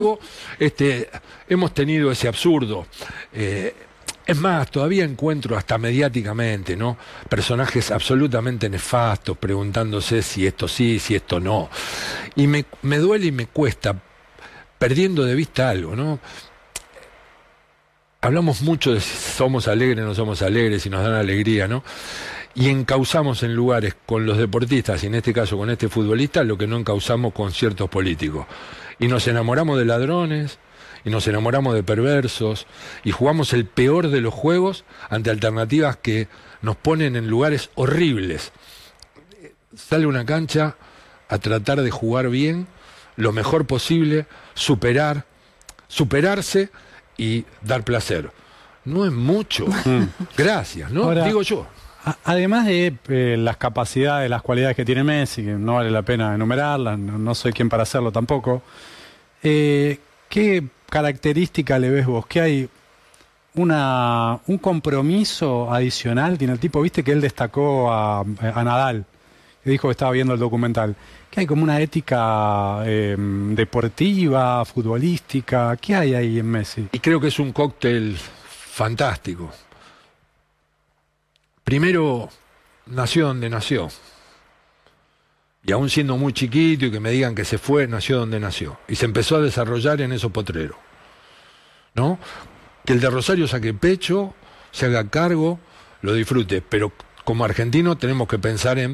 hemos tenido ese absurdo. Es más, todavía encuentro hasta mediáticamente, ¿no?, personajes absolutamente nefastos preguntándose si esto sí, si esto no. Y me duele y me cuesta, perdiendo de vista algo, ¿no? Hablamos mucho de si somos alegres o no somos alegres, si nos dan alegría, ¿no? Y encauzamos en lugares con los deportistas, y en este caso con este futbolista, lo que no encauzamos con ciertos políticos. Y nos enamoramos de ladrones, y nos enamoramos de perversos, y jugamos el peor de los juegos ante alternativas que nos ponen en lugares horribles. Sale una cancha a tratar de jugar bien, lo mejor posible, superarse y dar placer. No es mucho. Gracias, ¿no? Ahora, digo yo. Además de las capacidades, las cualidades que tiene Messi, que no vale la pena enumerarlas, no soy quien para hacerlo tampoco, ¿qué característica le ves vos? ¿Que hay un compromiso adicional? Tiene el tipo, viste que él destacó a Nadal, que dijo que estaba viendo el documental, que hay como una ética deportiva, futbolística. ¿Qué hay ahí en Messi? Y creo que es un cóctel fantástico. Primero, nació donde nació. Y aún siendo muy chiquito y que me digan que se fue, nació donde nació. Y se empezó a desarrollar en esos potreros, ¿no? Que el de Rosario saque pecho, se haga cargo, lo disfrute. Pero como argentino tenemos que pensar en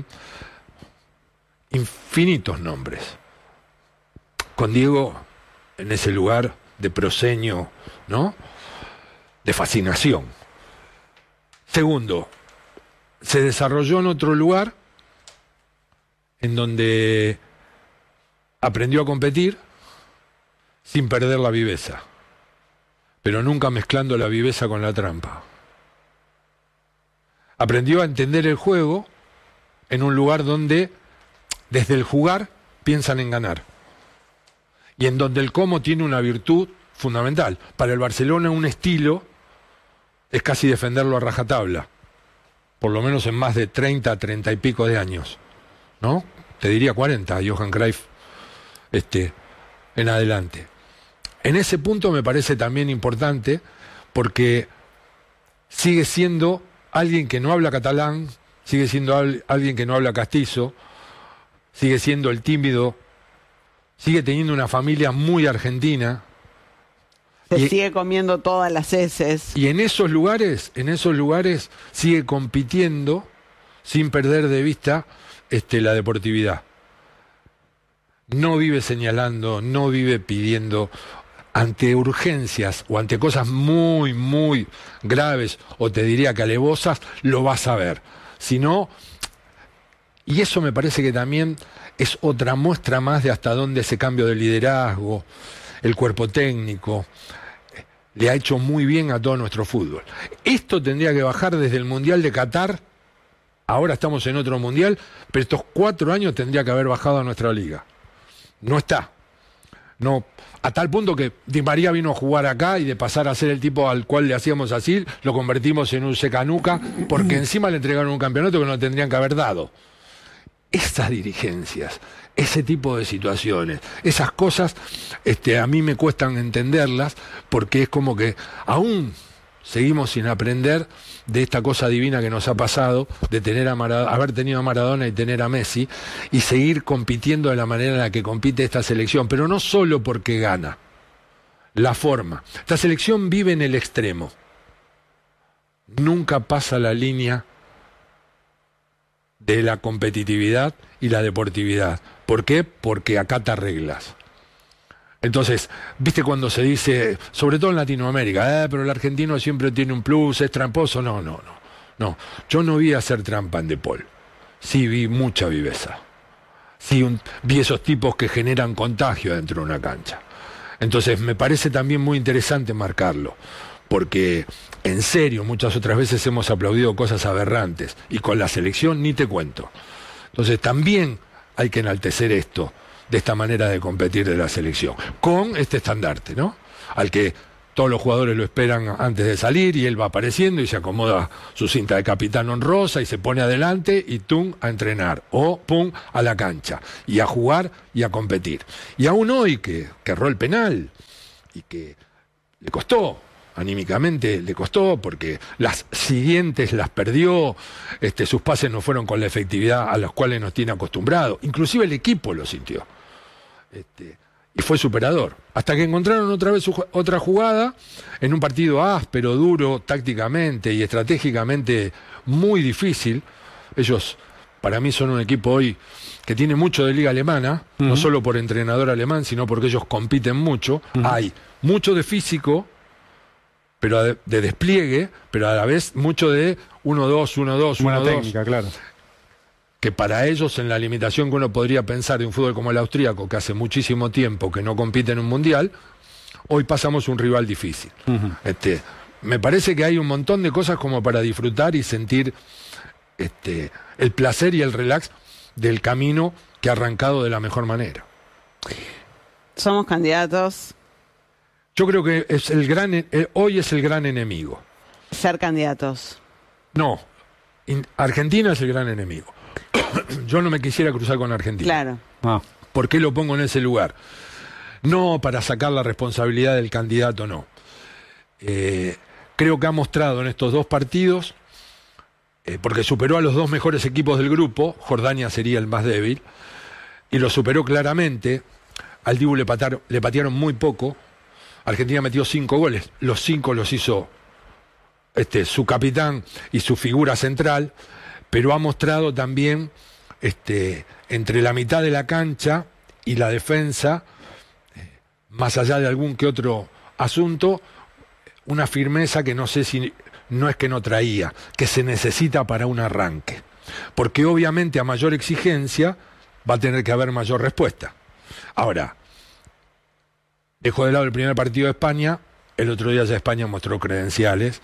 infinitos nombres. Con Diego en ese lugar de proseño, ¿no?, de fascinación. Segundo, se desarrolló en otro lugar en donde aprendió a competir sin perder la viveza, pero nunca mezclando la viveza con la trampa. Aprendió a entender el juego en un lugar donde desde el jugar piensan en ganar, y en donde el cómo tiene una virtud fundamental. Para el Barcelona un estilo es casi defenderlo a rajatabla, por lo menos en más de 30 y pico de años, ¿no? Te diría 40, Johan Cruyff en adelante. En ese punto me parece también importante, porque sigue siendo alguien que no habla catalán, sigue siendo alguien que no habla castizo, sigue siendo el tímido, sigue teniendo una familia muy argentina. Sigue comiendo todas las heces. Y en esos lugares sigue compitiendo sin perder de vista la deportividad. No vive señalando, no vive pidiendo ante urgencias o ante cosas muy, muy graves, o te diría que alevosas, lo vas a ver. Si no, y eso me parece que también es otra muestra más de hasta dónde ese cambio de liderazgo, el cuerpo técnico, le ha hecho muy bien a todo nuestro fútbol. Esto tendría que bajar desde el Mundial de Qatar. Ahora estamos en otro Mundial, pero estos 4 años tendría que haber bajado a nuestra liga. No está. No, a tal punto que Di María vino a jugar acá, y de pasar a ser el tipo al cual le hacíamos así, lo convertimos en un secanuca, porque encima le entregaron un campeonato que no tendrían que haber dado. Estas dirigencias, ese tipo de situaciones, esas cosas, a mí me cuestan entenderlas, porque es como que aún seguimos sin aprender de esta cosa divina que nos ha pasado, de tener haber tenido a Maradona y tener a Messi, y seguir compitiendo de la manera en la que compite esta selección, pero no solo porque gana, la forma. Esta selección vive en el extremo, nunca pasa la línea de la competitividad y la deportividad. ¿Por qué? Porque acata reglas. Entonces, ¿viste cuando se dice, sobre todo en Latinoamérica, pero el argentino siempre tiene un plus, es tramposo? No. Yo no vi hacer trampa en De Paul. Sí vi mucha viveza. Sí vi esos tipos que generan contagio dentro de una cancha. Entonces, me parece también muy interesante marcarlo, porque en serio muchas otras veces hemos aplaudido cosas aberrantes, y con la selección ni te cuento. Entonces también hay que enaltecer esto, de esta manera de competir de la selección, con este estandarte, ¿no?, al que todos los jugadores lo esperan antes de salir y él va apareciendo y se acomoda su cinta de capitán honrosa y se pone adelante y tum, a entrenar, o pum, a la cancha, y a jugar y a competir. Y aún hoy que erró el penal y que le costó, anímicamente le costó, porque las siguientes las perdió, sus pases no fueron con la efectividad a los cuales nos tiene acostumbrado, inclusive el equipo lo sintió. Y fue superador. Hasta que encontraron otra vez otra jugada en un partido áspero, duro, tácticamente y estratégicamente muy difícil. Ellos, para mí, son un equipo hoy que tiene mucho de liga alemana, no solo por entrenador alemán, sino porque ellos compiten mucho. Hay mucho de físico, pero de despliegue, pero a la vez mucho de 1-2, 1-2, 1-2. Buena técnica, claro. Que para ellos, en la limitación que uno podría pensar de un fútbol como el austríaco, que hace muchísimo tiempo que no compite en un mundial, hoy pasamos un rival difícil. Me parece que hay un montón de cosas como para disfrutar y sentir el placer y el relax del camino que ha arrancado de la mejor manera. Somos candidatos. Yo creo que es hoy es el gran enemigo. Ser candidatos. No, Argentina es el gran enemigo. Yo no me quisiera cruzar con Argentina. Claro. ¿Por qué lo pongo en ese lugar? No para sacar la responsabilidad del candidato, no. Creo que ha mostrado en estos dos partidos, porque superó a los dos mejores equipos del grupo, Jordania sería el más débil, y lo superó claramente. Al Dibu le patearon muy poco. Argentina metió 5 goles, los 5 los hizo su capitán y su figura central, pero ha mostrado también entre la mitad de la cancha y la defensa, más allá de algún que otro asunto, una firmeza que no sé si no es que no traía, que se necesita para un arranque, porque obviamente a mayor exigencia va a tener que haber mayor respuesta. Ahora, dejo de lado el primer partido de España, el otro día ya España mostró credenciales,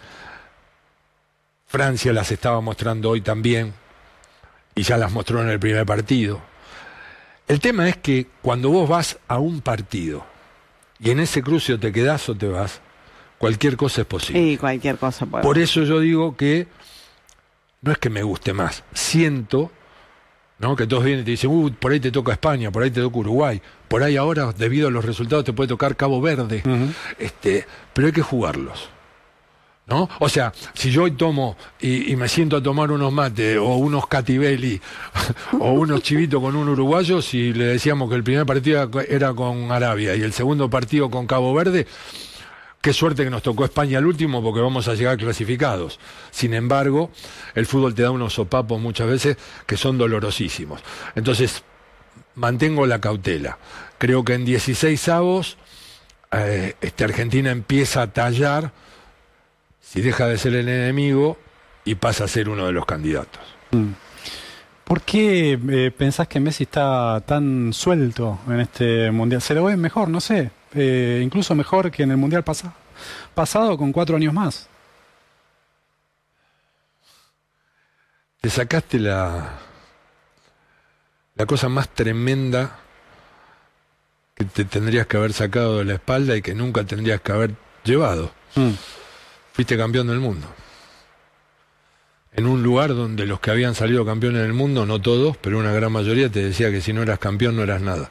Francia las estaba mostrando hoy también, y ya las mostró en el primer partido. El tema es que cuando vos vas a un partido, y en ese cruce o te quedás o te vas, cualquier cosa es posible. Y cualquier cosa puede. Por eso yo digo que no es que me guste más, siento, ¿no?, que todos vienen y te dicen, por ahí te toca España, por ahí te toca Uruguay, por ahí ahora, debido a los resultados, te puede tocar Cabo Verde, pero hay que jugarlos, ¿no? O sea, si yo hoy tomo y me siento a tomar unos mates o unos catibelli o unos chivitos con un uruguayo, si le decíamos que el primer partido era con Arabia y el segundo partido con Cabo Verde, qué suerte que nos tocó España el último, porque vamos a llegar clasificados. Sin embargo, el fútbol te da unos sopapos muchas veces que son dolorosísimos. Entonces, mantengo la cautela. Creo que en 16avos Argentina empieza a tallar, si deja de ser el enemigo, y pasa a ser uno de los candidatos. ¿Por qué pensás que Messi está tan suelto en este Mundial? ¿Se lo ve mejor? No sé. Incluso mejor que en el Mundial pasado con 4 años más. Te sacaste la cosa más tremenda que te tendrías que haber sacado de la espalda y que nunca tendrías que haber llevado. Fuiste campeón del mundo. En un lugar donde los que habían salido campeones del mundo, no todos, pero una gran mayoría, te decía que si no eras campeón no eras nada.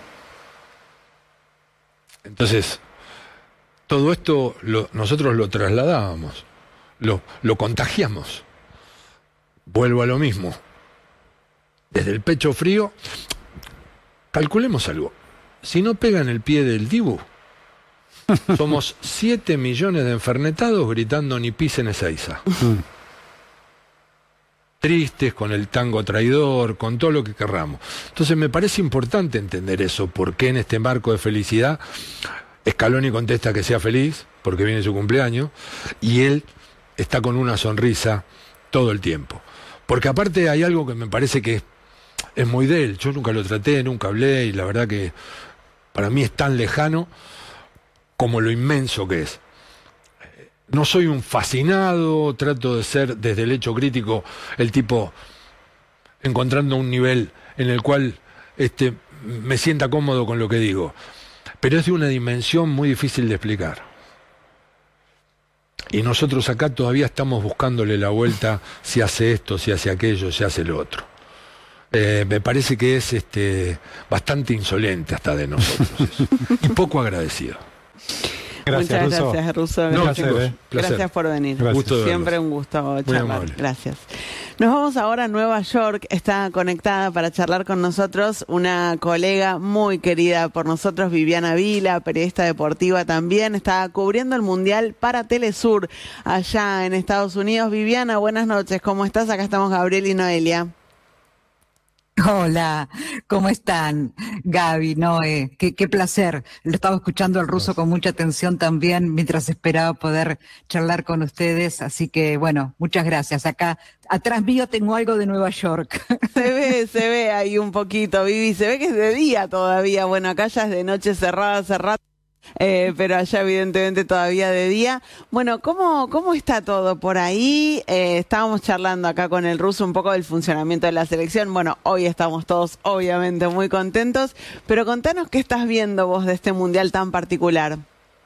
Entonces, todo esto nosotros lo trasladábamos, lo contagiamos. Vuelvo a lo mismo. Desde el pecho frío, calculemos algo. Si no pega en el pie del Dibu, somos 7 millones de enfernetados gritando ni pisen Ezeiza. Tristes, con el tango traidor, con todo lo que querramos. Entonces me parece importante entender eso, porque en este marco de felicidad Scaloni contesta que sea feliz, porque viene su cumpleaños, y él está con una sonrisa todo el tiempo. Porque aparte hay algo que me parece que es muy de él. Yo nunca lo traté, nunca hablé, y la verdad que para mí es tan lejano como lo inmenso que es. No soy un fascinado, trato de ser desde el hecho crítico el tipo encontrando un nivel en el cual me sienta cómodo con lo que digo. Pero es de una dimensión muy difícil de explicar. Y nosotros acá todavía estamos buscándole la vuelta, si hace esto, si hace aquello, si hace lo otro. Me parece que es bastante insolente hasta de nosotros eso. Y poco agradecido. Muchas gracias, Russo. Gracias por venir. Gusto Siempre un gusto charlar. Gracias. Nos vamos ahora a Nueva York. Está conectada para charlar con nosotros una colega muy querida por nosotros, Viviana Vila, periodista deportiva también. Está cubriendo el Mundial para Telesur allá en Estados Unidos. Viviana, buenas noches. ¿Cómo estás? Acá estamos Gabriel y Noelia. Hola, ¿cómo están? Gaby, Noé, qué placer. Lo estaba escuchando al Russo con mucha atención también mientras esperaba poder charlar con ustedes, así que bueno, muchas gracias. Acá atrás mío tengo algo de Nueva York. Se ve ahí un poquito, Vivi, se ve que es de día todavía. Bueno, acá ya es de noche cerrada. Pero allá evidentemente todavía de día. Bueno, ¿cómo está todo por ahí? Estábamos charlando acá con el Russo un poco del funcionamiento de la selección. Bueno, hoy estamos todos obviamente muy contentos, pero contanos qué estás viendo vos de este mundial tan particular.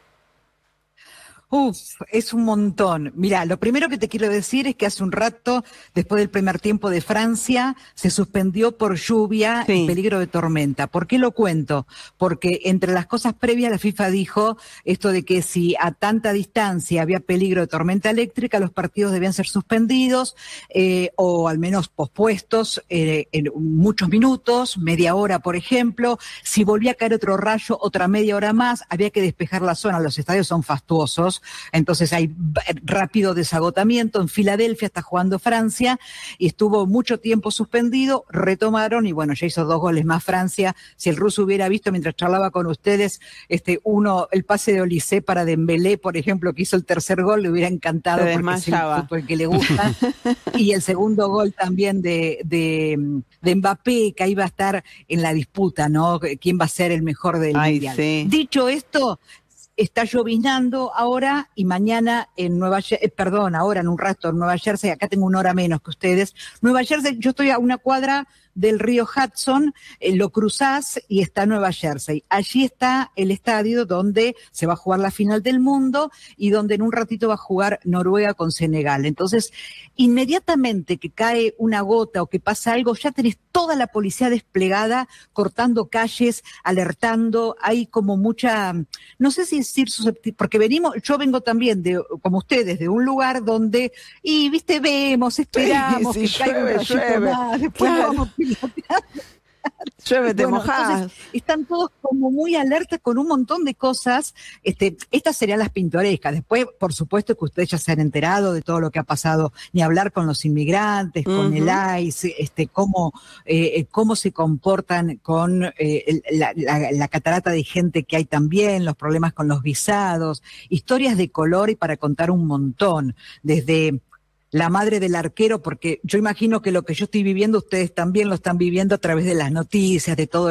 Es un montón. Mira, lo primero que te quiero decir es que hace un rato, después del primer tiempo de Francia, se suspendió por lluvia y peligro de tormenta. ¿Por qué lo cuento? Porque entre las cosas previas la FIFA dijo esto de que si a tanta distancia había peligro de tormenta eléctrica, los partidos debían ser suspendidos o al menos pospuestos en muchos minutos, media hora por ejemplo. Si volvía a caer otro rayo, otra media hora más, había que despejar la zona. Los estadios son fastuosos. Entonces hay rápido desagotamiento. En Filadelfia está jugando Francia y estuvo mucho tiempo suspendido, retomaron y bueno, ya hizo 2 goles más Francia. Si el Russo hubiera visto mientras charlaba con ustedes, el pase de Olise para Dembélé, por ejemplo, que hizo el tercer gol, le hubiera encantado porque es el fútbol que le gusta. Y el segundo gol también de Mbappé, que ahí va a estar en la disputa, ¿no? ¿Quién va a ser el mejor del Mundial? Sí. Dicho esto, está lloviznando ahora y mañana en ahora en un rato en Nueva Jersey, acá tengo 1 hora menos que ustedes. Nueva Jersey, yo estoy a 1 cuadra del río Hudson, lo cruzás y está Nueva Jersey. Allí está el estadio donde se va a jugar la final del mundo y donde en un ratito va a jugar Noruega con Senegal. Entonces, inmediatamente que cae una gota o que pasa algo, ya tenés toda la policía desplegada, cortando calles, alertando. Hay como mucha, no sé si decir susceptible, porque yo vengo también como ustedes, de un lugar donde, vemos, esperamos que caiga un rayito más, después vamos llueve, te mojás. Están todos como muy alerta con un montón de cosas. Estas serían las pintorescas. Después, por supuesto, que ustedes ya se han enterado de todo lo que ha pasado, ni hablar con los inmigrantes, con el ICE, cómo se comportan con la catarata de gente que hay también, los problemas con los visados, historias de color y para contar un montón, desde la madre del arquero, porque yo imagino que lo que yo estoy viviendo, ustedes también lo están viviendo a través de las noticias, de todo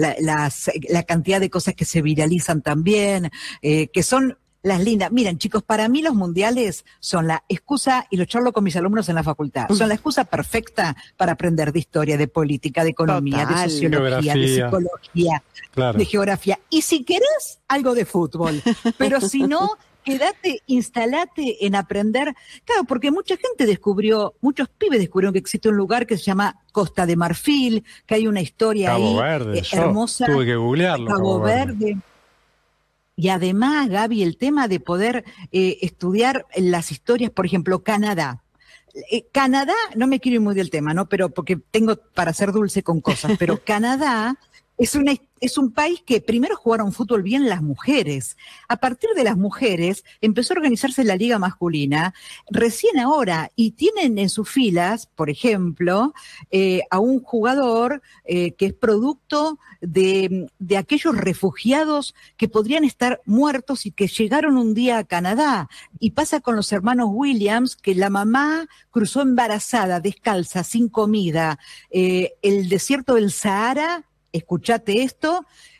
la cantidad de cosas que se viralizan también, que son las lindas. Miren, chicos, para mí los mundiales son la excusa, y lo charlo con mis alumnos en la facultad, son la excusa perfecta para aprender de historia, de política, de economía, de sociología, de psicología, de geografía. Y si querés, algo de fútbol. Pero si no, quédate, instalate en aprender. Claro, porque muchos pibes descubrieron que existe un lugar que se llama Costa de Marfil, que hay una historia Cabo ahí Verde, hermosa. Tuve que googlearlo. Cabo Verde. Y además, Gaby, el tema de poder estudiar las historias, por ejemplo, Canadá. Canadá, no me quiero ir muy del tema, ¿no? Pero porque tengo para ser dulce con cosas, pero Canadá es un país que primero jugaron fútbol bien las mujeres. A partir de las mujeres empezó a organizarse la liga masculina recién ahora y tienen en sus filas, por ejemplo, a un jugador que es producto de aquellos refugiados que podrían estar muertos y que llegaron un día a Canadá. Y pasa con los hermanos Williams, que la mamá cruzó embarazada, descalza, sin comida, el desierto del Sahara. Escuchate esto,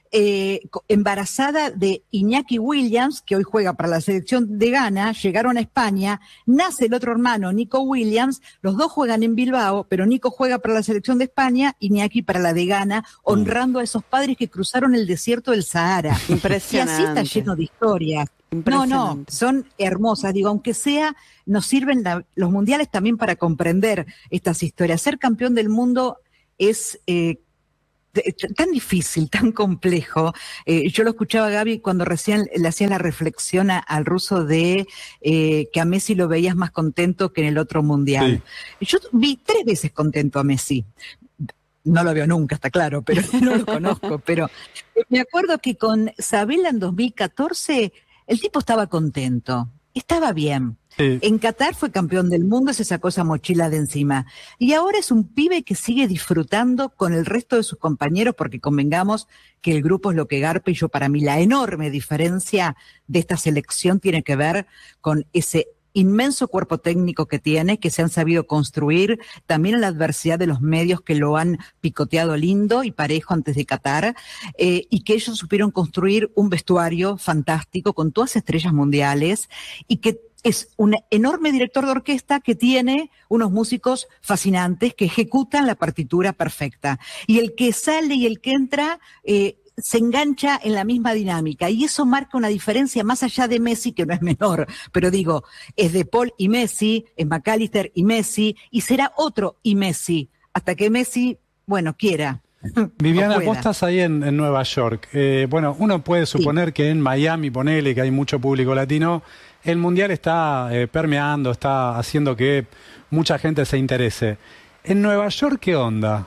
embarazada de Iñaki Williams, que hoy juega para la selección de Ghana, llegaron a España, nace el otro hermano, Nico Williams, los dos juegan en Bilbao, pero Nico juega para la selección de España, Iñaki para la de Ghana, honrando a esos padres que cruzaron el desierto del Sahara. Impresionante. Y así está lleno de historias. No, son hermosas, digo, aunque sea, nos sirven los mundiales también para comprender estas historias. Ser campeón del mundo es tan difícil, tan complejo. Yo lo escuchaba a Gaby cuando recién le hacían la reflexión al ruso de que a Messi lo veías más contento que en el otro mundial. Sí. Yo vi 3 veces contento a Messi. No lo veo nunca, está claro, pero no lo conozco. Pero me acuerdo que con Sabela en 2014 el tipo estaba contento, estaba bien. Sí. En Qatar fue campeón del mundo, se sacó esa mochila de encima. Y ahora es un pibe que sigue disfrutando con el resto de sus compañeros, porque convengamos que el grupo es lo que garpa, y yo para mí la enorme diferencia de esta selección tiene que ver con ese inmenso cuerpo técnico que tiene, que se han sabido construir, también en la adversidad de los medios que lo han picoteado lindo y parejo antes de Qatar, y que ellos supieron construir un vestuario fantástico con todas estrellas mundiales, y que es un enorme director de orquesta que tiene unos músicos fascinantes que ejecutan la partitura perfecta. Y el que sale y el que entra se engancha en la misma dinámica. Y eso marca una diferencia más allá de Messi, que no es menor. Pero digo, es de Paul y Messi, es McAllister y Messi, y será otro y Messi, hasta que Messi, bueno, quiera. Viviana, vos estás ahí en Nueva York. Bueno, uno puede suponer que en Miami, ponele que hay mucho público latino, el Mundial está permeando, está haciendo que mucha gente se interese. ¿En Nueva York qué onda?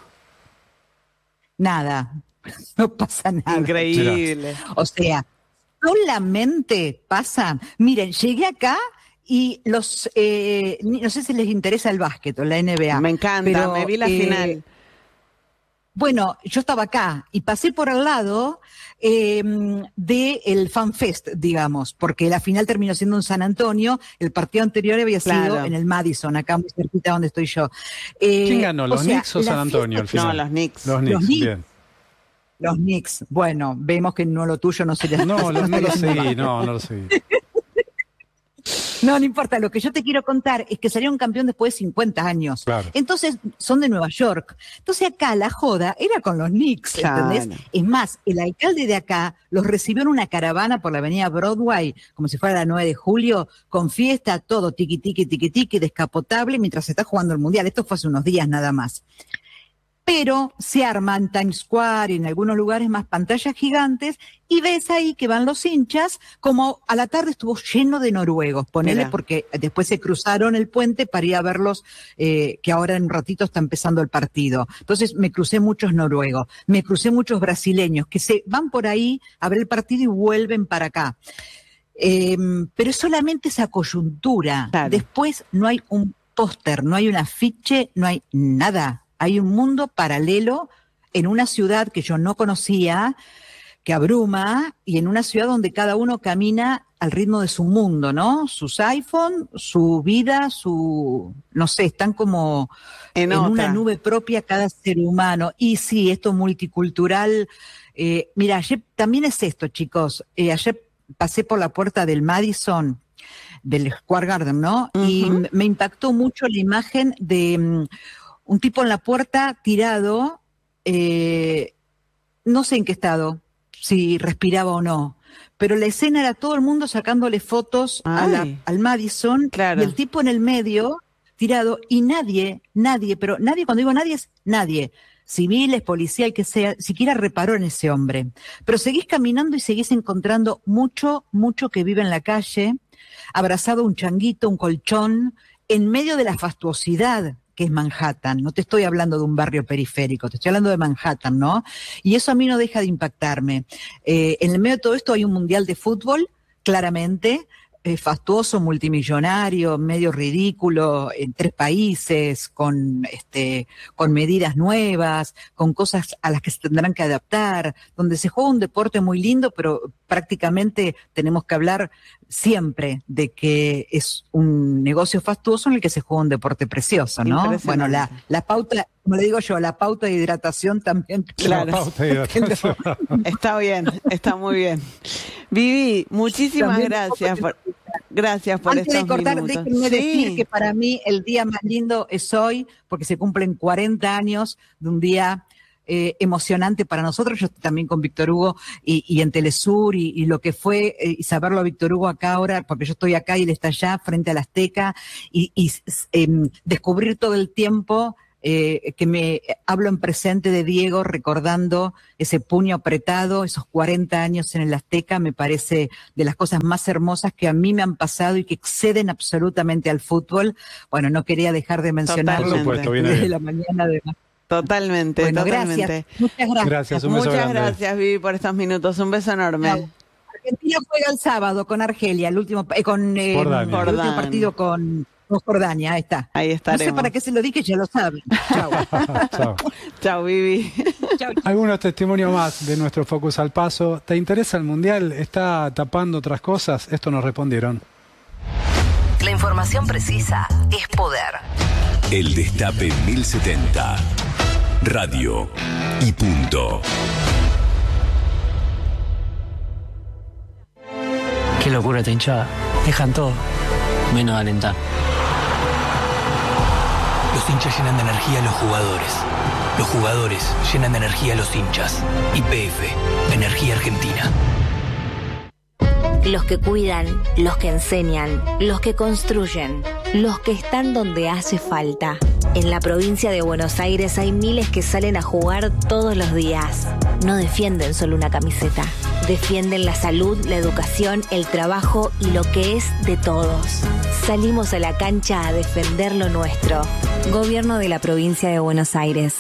Nada, no pasa nada. Increíble. O sea, solamente pasa... Miren, llegué acá y no sé si les interesa el básquet o la NBA. Me encanta, pero, me vi la final. Bueno, yo estaba acá y pasé por al lado del Fan Fest, digamos, porque la final terminó siendo en San Antonio, el partido anterior había sido en el Madison, acá muy cerquita donde estoy yo. ¿Quién ganó, los Knicks o San Antonio al final? No, los Knicks. Los Knicks, bien. Los Knicks, bueno, vemos que no lo tuyo no sería... No lo seguí, no lo seguí. No importa, lo que yo te quiero contar es que salieron campeón después de 50 años. Claro. Entonces, son de Nueva York. Entonces acá la joda era con los Knicks, ¿entendés? Claro. Es más, el alcalde de acá los recibió en una caravana por la avenida Broadway, como si fuera la 9 de julio, con fiesta, todo tiqui, descapotable, mientras se está jugando el Mundial. Esto fue hace unos días nada más. Pero se arman Times Square y en algunos lugares más pantallas gigantes, y ves ahí que van los hinchas, como a la tarde estuvo lleno de noruegos, ponele, porque después se cruzaron el puente para ir a verlos, que ahora en un ratito está empezando el partido. Entonces me crucé muchos noruegos, me crucé muchos brasileños, que se van por ahí a ver el partido y vuelven para acá. Pero es solamente esa coyuntura. Claro. Después no hay un póster, no hay un afiche, no hay nada. Hay un mundo paralelo en una ciudad que yo no conocía, que abruma, y en una ciudad donde cada uno camina al ritmo de su mundo, ¿no? Sus iPhone, su vida, no sé, están como en una nube propia cada ser humano. Y sí, esto multicultural. Mira, ayer también es esto, chicos. Ayer pasé por la puerta del Madison, del Square Garden, ¿no? Uh-huh. Y me impactó mucho la imagen de... un tipo en la puerta tirado, no sé en qué estado, si respiraba o no, pero la escena era todo el mundo sacándole fotos al Madison, claro. Y el tipo en el medio, tirado, y nadie, pero nadie, cuando digo nadie, es nadie, civiles, policía, y que sea, siquiera reparó en ese hombre. Pero seguís caminando y seguís encontrando mucho que vive en la calle, abrazado a un changuito, un colchón, en medio de la fastuosidad que es Manhattan. No te estoy hablando de un barrio periférico, te estoy hablando de Manhattan, ¿no? Y eso a mí no deja de impactarme. En el medio de todo esto hay un mundial de fútbol, claramente, fastuoso, multimillonario, medio ridículo, en 3 países, con medidas nuevas, con cosas a las que se tendrán que adaptar, donde se juega un deporte muy lindo, pero prácticamente tenemos que hablar siempre de que es un negocio fastuoso en el que se juega un deporte precioso, ¿no? Bueno, la pauta, como le digo yo, la pauta de hidratación también. Claro. La pauta de hidratación. Está bien, está muy bien. Vivi, muchísimas También gracias por Antes estos de cortar, minutos. déjenme decir que para mí el día más lindo es hoy, porque se cumplen 40 años de un día emocionante para nosotros. Yo estoy también con Víctor Hugo y en Telesur y lo que fue, y saberlo a Víctor Hugo acá ahora, porque yo estoy acá y él está allá frente a la Azteca, y descubrir todo el tiempo que me hablo en presente de Diego, recordando ese puño apretado, esos 40 años en el Azteca, me parece de las cosas más hermosas que a mí me han pasado y que exceden absolutamente al fútbol. Bueno, no quería dejar de mencionarlo. Por supuesto, viene desde bien. la mañana de... Totalmente, Bueno, totalmente. gracias. Muchas gracias. Gracias, un beso Muchas grande. gracias, Vivi, por estos minutos. Un beso enorme. Chao. Argentina juega el sábado con Argelia, el último Jordania. el último partido con Jordania, ahí está. Ahí No estaremos. sé para qué se lo dije, ya lo saben. Chao. Chao. Chao, Vivi. Chao. Algunos testimonios más de nuestro Focus al Paso. ¿Te interesa el Mundial? ¿Está tapando otras cosas? Esto nos respondieron. La información precisa es poder. El Destape 1070. Radio y punto. Qué locura esta hinchada. Dejan todo, menos alentar. Los hinchas llenan de energía a los jugadores. Los jugadores llenan de energía a los hinchas. YPF, Energía Argentina. Los que cuidan, los que enseñan, los que construyen, los que están donde hace falta. En la provincia de Buenos Aires hay miles que salen a jugar todos los días. No defienden solo una camiseta. Defienden la salud, la educación, el trabajo y lo que es de todos. Salimos a la cancha a defender lo nuestro. Gobierno de la provincia de Buenos Aires.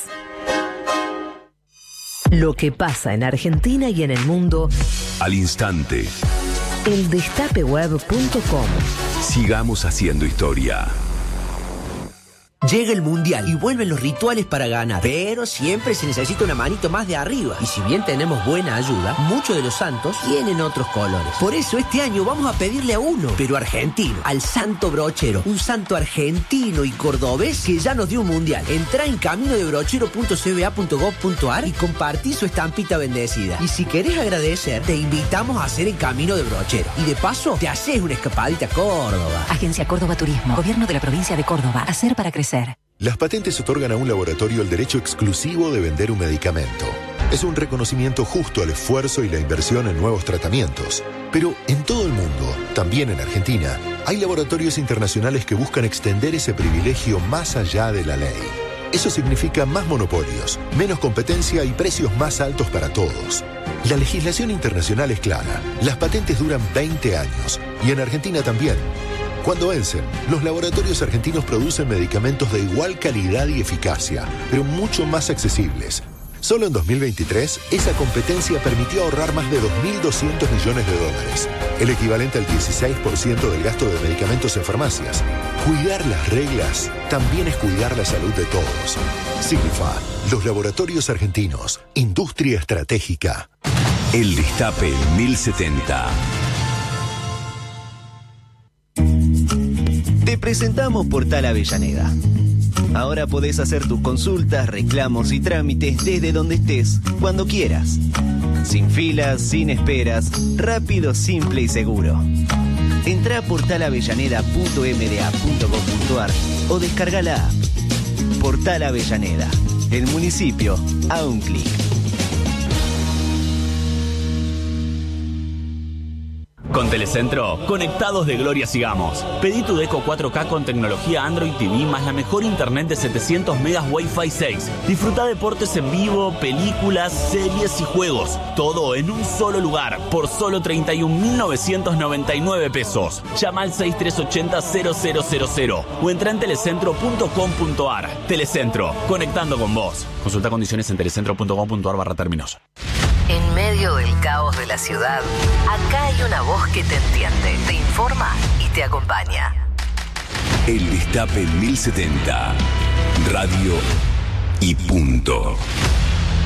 Lo que pasa en Argentina y en el mundo. Al instante. Eldestapeweb.com. Sigamos haciendo historia. Llega el Mundial y vuelven los rituales para ganar, pero siempre se necesita una manito más de arriba. Y si bien tenemos buena ayuda, muchos de los santos tienen otros colores. Por eso este año vamos a pedirle a uno, pero argentino, al Santo Brochero, un santo argentino y cordobés que ya nos dio un Mundial. Entrá en caminodebrochero.cba.gov.ar y compartí su estampita bendecida. Y si querés agradecer, te invitamos a hacer el Camino de Brochero. Y de paso, te haces una escapadita a Córdoba. Agencia Córdoba Turismo. Gobierno de la provincia de Córdoba. Hacer para crecer. Las patentes otorgan a un laboratorio el derecho exclusivo de vender un medicamento. Es un reconocimiento justo al esfuerzo y la inversión en nuevos tratamientos. Pero en todo el mundo, también en Argentina, hay laboratorios internacionales que buscan extender ese privilegio más allá de la ley. Eso significa más monopolios, menos competencia y precios más altos para todos. La legislación internacional es clara. Las patentes duran 20 años y en Argentina también. Cuando vencen, los laboratorios argentinos producen medicamentos de igual calidad y eficacia, pero mucho más accesibles. Solo en 2023, esa competencia permitió ahorrar más de 2.200 millones de dólares, el equivalente al 16% del gasto de medicamentos en farmacias. Cuidar las reglas también es cuidar la salud de todos. Signifa, los laboratorios argentinos, industria estratégica. El Destape 1070. Te presentamos Portal Avellaneda. Ahora podés hacer tus consultas, reclamos y trámites desde donde estés, cuando quieras. Sin filas, sin esperas, rápido, simple y seguro. Entrá a portalavellaneda.mda.gov.ar o descarga la app. Portal Avellaneda, el municipio a un clic. Con Telecentro, conectados de gloria sigamos. Pedí tu Deco 4K con tecnología Android TV más la mejor internet de 700 megas Wi-Fi 6. Disfruta deportes en vivo, películas, series y juegos. Todo en un solo lugar, por solo 31.999 pesos. Llama al 6380-0000 o entra en telecentro.com.ar. Telecentro, conectando con vos. Consulta condiciones en telecentro.com.ar/términos. En medio del caos de la ciudad, acá hay una voz que te entiende, te informa y te acompaña. El Destape 1070. Radio y punto.